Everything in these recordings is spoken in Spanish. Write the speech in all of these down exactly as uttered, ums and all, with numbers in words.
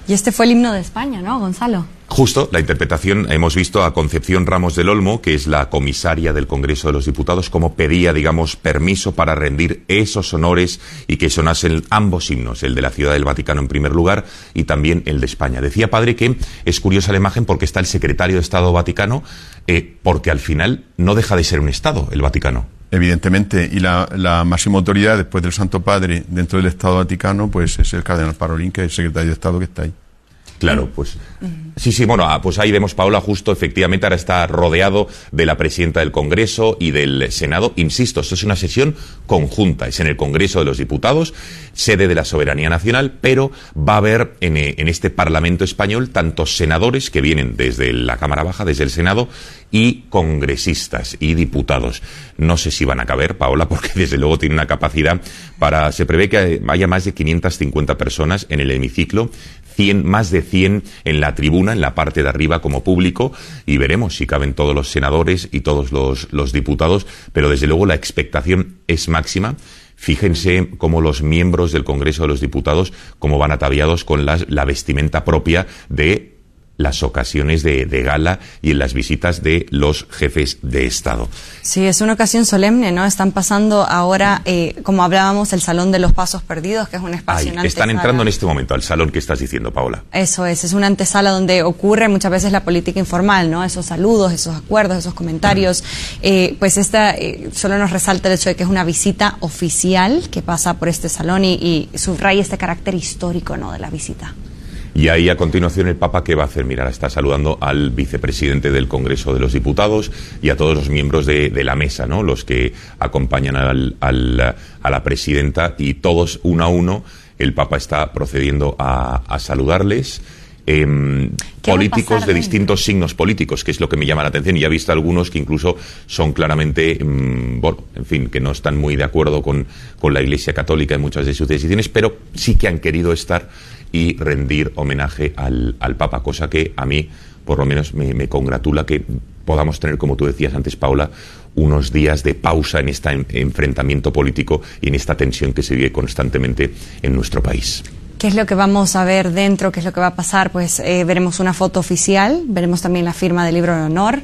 Y este fue el himno de España, ¿no, Gonzalo? Justo, la interpretación, hemos visto a Concepción Ramos del Olmo, que es la comisaria del Congreso de los Diputados, como pedía, digamos, permiso para rendir esos honores y que sonasen ambos himnos, el de la Ciudad del Vaticano en primer lugar y también el de España. Decía, padre, que es curiosa la imagen porque está el secretario de Estado Vaticano, eh, porque al final no deja de ser un Estado el Vaticano. Evidentemente, y la, la máxima autoridad después del Santo Padre dentro del Estado Vaticano, pues es el cardenal Parolin, que es el secretario de Estado que está ahí. Claro, pues sí, sí, bueno, pues ahí vemos, Paola, justo, efectivamente, ahora está rodeado de la presidenta del Congreso y del Senado. Insisto, esto es una sesión conjunta, es en el Congreso de los Diputados, sede de la soberanía nacional, pero va a haber en, en este Parlamento español tantos senadores que vienen desde la Cámara Baja, desde el Senado, y congresistas y diputados. No sé si van a caber, Paola, porque desde luego tiene una capacidad para... Se prevé que haya más de quinientas cincuenta personas en el hemiciclo, cien, más de cien en la tribuna, en la parte de arriba como público, y veremos si caben todos los senadores y todos los, los diputados, pero desde luego la expectación es máxima. Fíjense cómo los miembros del Congreso de los Diputados, cómo van ataviados con la, la vestimenta propia de las ocasiones de, de gala y en las visitas de los jefes de Estado. Sí, es una ocasión solemne, ¿no? Están pasando ahora, eh, como hablábamos, el Salón de los Pasos Perdidos, que es un espacio... Ay, están entrando en este momento al salón que estás diciendo, Paola. Eso es, es una antesala donde ocurre muchas veces la política informal, ¿no? Esos saludos, esos acuerdos, esos comentarios. Eh, pues esta eh, solo nos resalta el hecho de que es una visita oficial que pasa por este salón y, y subraya este carácter histórico, ¿no?, de la visita. Y ahí a continuación el Papa, ¿qué va a hacer? Mira, está saludando al vicepresidente del Congreso de los Diputados y a todos los miembros de, de la mesa, ¿no? Los que acompañan al, al, a la presidenta, y todos uno a uno el Papa está procediendo a, a saludarles. Eh, políticos de distintos signos políticos, que es lo que me llama la atención, y ya he visto algunos que incluso son claramente, mmm, bueno, en fin, que no están muy de acuerdo con, con la Iglesia Católica en muchas de sus decisiones, pero sí que han querido estar y rendir homenaje al, al Papa, cosa que a mí, por lo menos, me, me congratula que podamos tener, como tú decías antes, Paula, unos días de pausa en este en, enfrentamiento político y en esta tensión que se vive constantemente en nuestro país. ¿Qué es lo que vamos a ver dentro? ¿Qué es lo que va a pasar? Pues eh, veremos una foto oficial, veremos también la firma del libro de honor.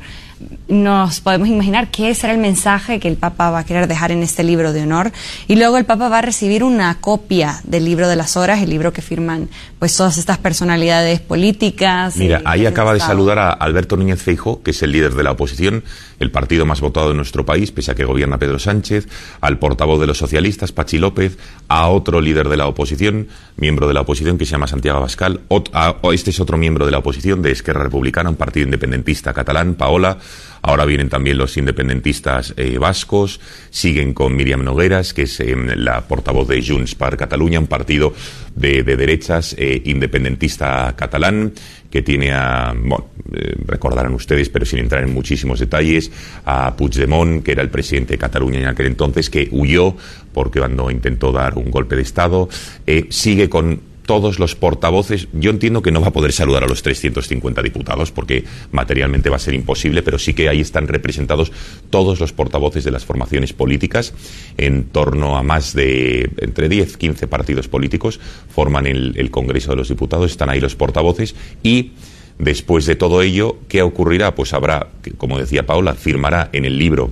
Nos podemos imaginar qué será el mensaje que el Papa va a querer dejar en este libro de honor, y luego el Papa va a recibir una copia del libro de las horas, el libro que firman pues todas estas personalidades políticas. Mira, ahí acaba de saludar a Alberto Núñez Feijóo, que es el líder de la oposición, el partido más votado de nuestro país, pese a que gobierna Pedro Sánchez, al portavoz de los socialistas, Pachi López, a otro líder de la oposición, miembro de la oposición, que se llama Santiago Abascal, a, este es otro miembro de la oposición, de Esquerra Republicana, un partido independentista catalán, Paola. Ahora vienen también los independentistas eh, vascos, siguen con Míriam Nogueras, que es eh, la portavoz de Junts per Catalunya, un partido de, de derechas eh, independentista catalán, que tiene a, bueno, eh, recordarán ustedes, pero sin entrar en muchísimos detalles, a Puigdemont, que era el presidente de Cataluña en aquel entonces, que huyó porque cuando intentó dar un golpe de Estado, eh, sigue con todos los portavoces. Yo entiendo que no va a poder saludar a los trescientos cincuenta diputados porque materialmente va a ser imposible, pero sí que ahí están representados todos los portavoces de las formaciones políticas, en torno a más de entre diez, quince partidos políticos forman el, el Congreso de los Diputados, están ahí los portavoces, y después de todo ello, ¿qué ocurrirá? Pues habrá, como decía Paula, firmará en el libro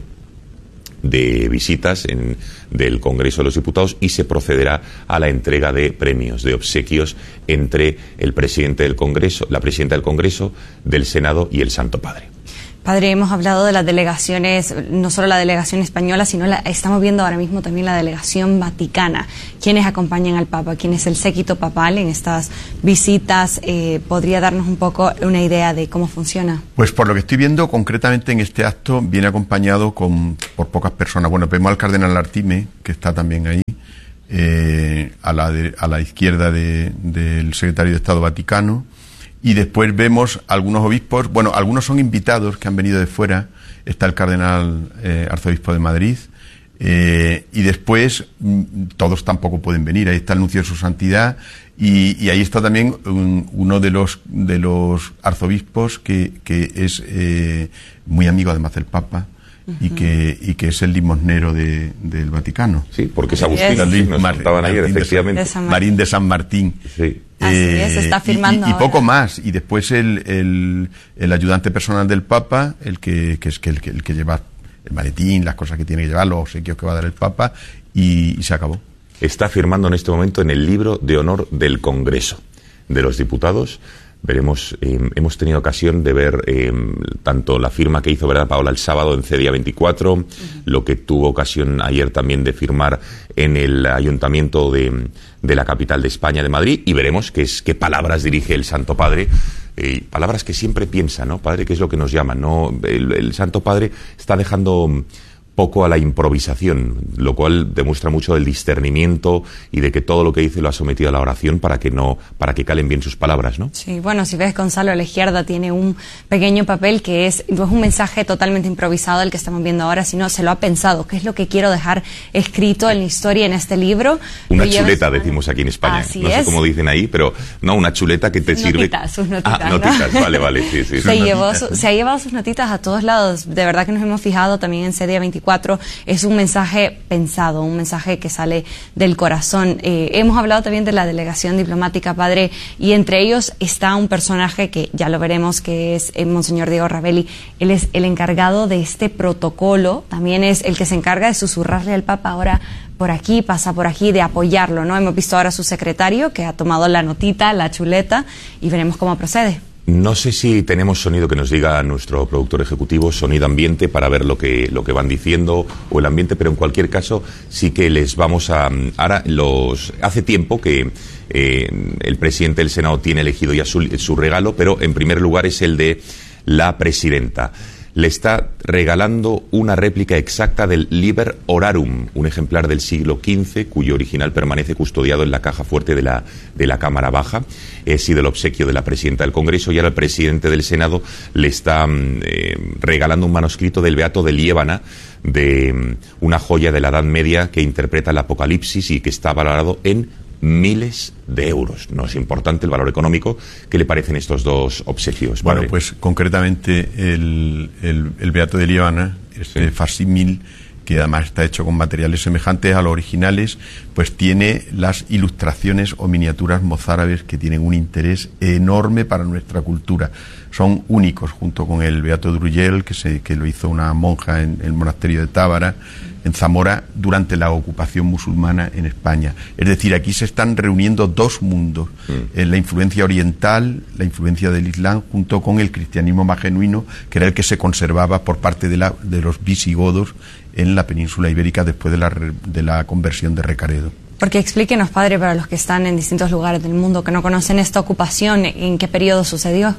de visitas en, del Congreso de los Diputados, y se procederá a la entrega de premios, de obsequios entre el presidente del Congreso, la presidenta del Congreso, del Senado y el Santo Padre. Padre, hemos hablado de las delegaciones, no solo la delegación española, sino la, estamos viendo ahora mismo también la delegación vaticana. ¿Quiénes acompañan al Papa? ¿Quién es el séquito papal en estas visitas? Eh, ¿Podría darnos un poco una idea de cómo funciona? Pues por lo que estoy viendo, concretamente en este acto, viene acompañado con, por pocas personas. Bueno, vemos al cardenal Artime, que está también ahí, eh, a, la de, a la izquierda de, del secretario de Estado Vaticano. Y después vemos algunos obispos, bueno, algunos son invitados que han venido de fuera, está el cardenal eh, arzobispo de Madrid, eh, y después mm, todos tampoco pueden venir, ahí está el nuncio de su santidad, y, y ahí está también un, uno de los de los arzobispos que, que es eh, muy amigo además del Papa, uh-huh. y que y que es el limosnero de, del Vaticano. Sí, porque es Agustín, Luis, nos Mar, contaban ayer, efectivamente. De Marín de San Martín. Sí. Así eh, es, se está firmando y, y, y ahora. poco más. Y después el, el, el ayudante personal del Papa, el que, que es que el, que el que lleva el maletín, las cosas que tiene que llevar, los obsequios que va a dar el Papa, y, y se acabó. Está firmando en este momento en el libro de honor del Congreso de los Diputados. Veremos, eh, hemos tenido ocasión de ver eh, tanto la firma que hizo, ¿verdad, Paola, el sábado en C E D I A veinticuatro, uh-huh. lo que tuvo ocasión ayer también de firmar en el Ayuntamiento de, de la capital de España, de Madrid, y veremos qué, es, qué palabras dirige el Santo Padre, eh, palabras que siempre piensa, ¿no? Padre, ¿qué es lo que nos llama? ¿No? El, el Santo Padre está dejando poco a la improvisación, lo cual demuestra mucho del discernimiento y de que todo lo que dice lo ha sometido a la oración para que no, para que calen bien sus palabras, ¿no? Sí, bueno, si ves, Gonzalo, a la izquierda tiene un pequeño papel que es, no es un mensaje totalmente improvisado el que estamos viendo ahora, sino se lo ha pensado, qué es lo que quiero dejar escrito en la historia, en este libro. Una chuleta, decimos aquí en España. Así no es. sé cómo dicen ahí, pero no, una chuleta que te sus sirve. Notitas, sus notitas, ah, notitas, ¿no? vale, vale, sí, sí. Se, llevó su, se ha llevado sus notitas a todos lados, de verdad que nos hemos fijado también en C E D I A veinticuatro, es un mensaje pensado, un mensaje que sale del corazón. Eh, hemos hablado también de la delegación diplomática, padre, y entre ellos está un personaje que ya lo veremos, que es eh, Monseñor Diego Ravelli. Él es el encargado de este protocolo, también es el que se encarga de susurrarle al Papa ahora por aquí, pasa por aquí, de apoyarlo, ¿no? Hemos visto ahora a su secretario que ha tomado la notita, la chuleta, y veremos cómo procede. No sé si tenemos sonido que nos diga nuestro productor ejecutivo, sonido ambiente, para ver lo que lo que van diciendo, o el ambiente, pero en cualquier caso sí que les vamos a... Ahora, los hace tiempo que eh, el presidente del Senado tiene elegido ya su, su regalo, pero en primer lugar es el de la presidenta. Le está regalando una réplica exacta del Liber Orarum, un ejemplar del siglo quince, cuyo original permanece custodiado en la caja fuerte de la, de la Cámara Baja. Ha sido el obsequio de la presidenta del Congreso, y ahora el presidente del Senado le está eh, regalando un manuscrito del Beato de Liébana, de una joya de la Edad Media que interpreta el Apocalipsis y que está valorado en miles de euros. No es importante el valor económico. ¿Qué le parecen estos dos obsequios, padre? Bueno, pues concretamente el, el, el Beato de Liébana, este sí. facsímil, que además está hecho con materiales semejantes a los originales, pues tiene las ilustraciones o miniaturas mozárabes que tienen un interés enorme para nuestra cultura. Son únicos, junto con el Beato de Urgell, que, se, que lo hizo una monja en el monasterio de Tábara, en Zamora, durante la ocupación musulmana en España. Es decir, aquí se están reuniendo dos mundos, mm. eh, la influencia oriental, la influencia del Islam, junto con el cristianismo más genuino, que era el que se conservaba por parte de, la, de los visigodos en la península ibérica después de la, de la conversión de Recaredo. Porque explíquenos, padre, para los que están en distintos lugares del mundo, que no conocen esta ocupación, ¿en qué periodo sucedió?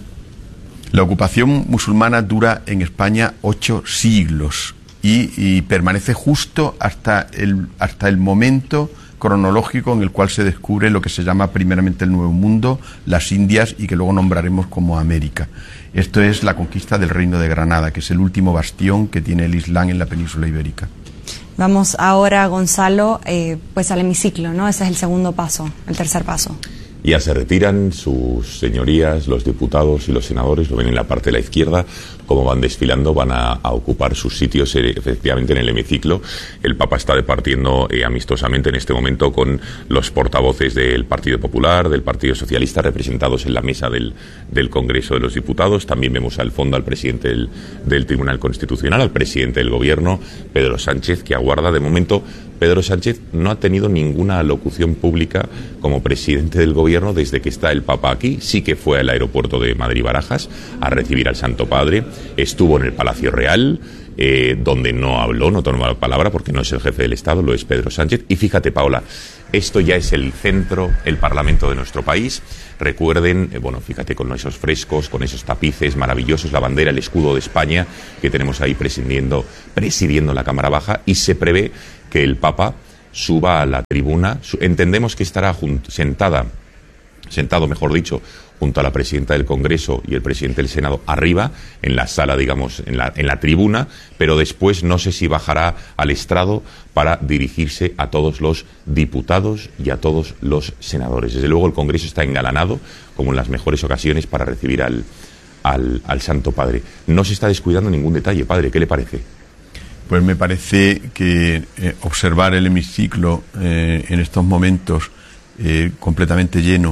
La ocupación musulmana dura en España ocho siglos y, y permanece justo hasta el, hasta el momento cronológico en el cual se descubre lo que se llama primeramente el Nuevo Mundo, las Indias, y que luego nombraremos como América. Esto es la conquista del Reino de Granada, que es el último bastión que tiene el Islam en la península ibérica. Vamos ahora, Gonzalo, eh, pues al hemiciclo, ¿no? Ese es el segundo paso, el tercer paso. Ya se retiran sus señorías, los diputados y los senadores, lo ven en la parte de la izquierda, como van desfilando, van a, a ocupar sus sitios eh, efectivamente en el hemiciclo. El Papa está departiendo eh, amistosamente en este momento con los portavoces del Partido Popular, del Partido Socialista, representados en la mesa del, del Congreso de los Diputados. También vemos al fondo al presidente del, del Tribunal Constitucional, al presidente del Gobierno, Pedro Sánchez, que aguarda. De momento, Pedro Sánchez no ha tenido ninguna alocución pública como presidente del Gobierno desde que está el Papa aquí. Sí que fue al aeropuerto de Madrid-Barajas a recibir al Santo Padre. Estuvo en el Palacio Real, eh, donde no habló, no tomó la palabra, porque no es el jefe del Estado, lo es Pedro Sánchez. Y fíjate, Paola, esto ya es el centro, el Parlamento de nuestro país. Recuerden, eh, bueno, fíjate, con esos frescos, con esos tapices maravillosos, la bandera, el escudo de España que tenemos ahí presidiendo, presidiendo la Cámara Baja, y se prevé que el Papa suba a la tribuna. Entendemos que estará junto, sentada, sentado, mejor dicho, junto a la presidenta del Congreso y el presidente del Senado arriba, en la sala, digamos, en la, en la tribuna, pero después no sé si bajará al estrado para dirigirse a todos los diputados y a todos los senadores. Desde luego el Congreso está engalanado, como en las mejores ocasiones, para recibir al, al, al Santo Padre. No se está descuidando ningún detalle, padre, ¿qué le parece? Pues me parece que eh, observar el hemiciclo eh, en estos momentos eh, completamente lleno,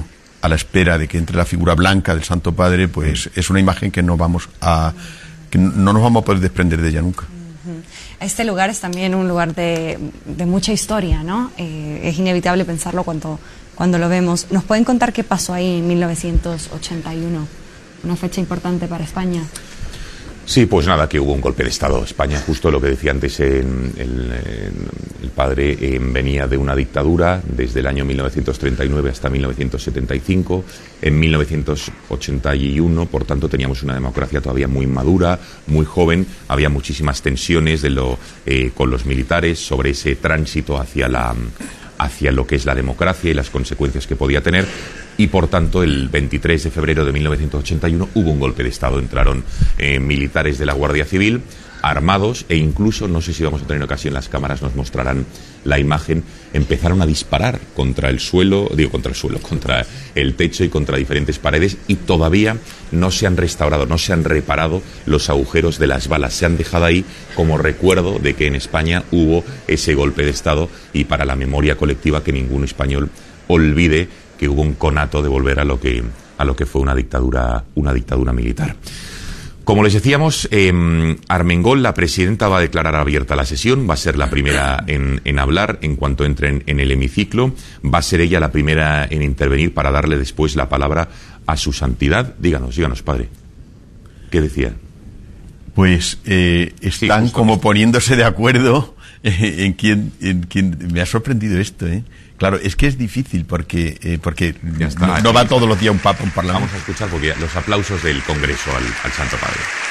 a la espera de que entre la figura blanca del Santo Padre, pues es una imagen que no vamos a que no nos vamos a poder desprender de ella nunca. Este lugar es también un lugar de, de mucha historia, ¿no? Eh, es inevitable pensarlo cuando, cuando lo vemos. ¿Nos pueden contar qué pasó ahí en mil novecientos ochenta y uno? Una fecha importante para España. Sí, pues nada, que hubo un golpe de Estado. España, justo lo que decía antes en, el, en, el padre, eh, venía de una dictadura desde el año mil novecientos treinta y nueve hasta mil novecientos setenta y cinco. En mil novecientos ochenta y uno, por tanto, teníamos una democracia todavía muy madura, muy joven. Había muchísimas tensiones de lo, eh, con los militares sobre ese tránsito hacia la... hacia lo que es la democracia y las consecuencias que podía tener, y por tanto el veintitrés de febrero de mil novecientos ochenta y uno hubo un golpe de Estado. Entraron eh, militares de la Guardia Civil armados e incluso, no sé si vamos a tener ocasión, las cámaras nos mostrarán la imagen, empezaron a disparar contra el suelo, digo contra el suelo, contra el techo y contra diferentes paredes, y todavía no se han restaurado, no se han reparado los agujeros de las balas, se han dejado ahí como recuerdo de que en España hubo ese golpe de Estado, y para la memoria colectiva que ningún español olvide que hubo un conato de volver a lo que a lo que fue una dictadura una dictadura militar. Como les decíamos, eh, Armengol, la presidenta, va a declarar abierta la sesión, va a ser la primera en, en hablar en cuanto entren en el hemiciclo, va a ser ella la primera en intervenir para darle después la palabra a su santidad. Díganos, díganos, padre, ¿qué decía? Pues eh, están sí, como poniéndose de acuerdo eh, en quién, en quién. Me ha sorprendido esto, ¿eh? Claro, es que es difícil porque eh, porque está, no, no va todos los días un papa a un parlamento. Vamos a escuchar porque los aplausos del Congreso al, al Santo Padre.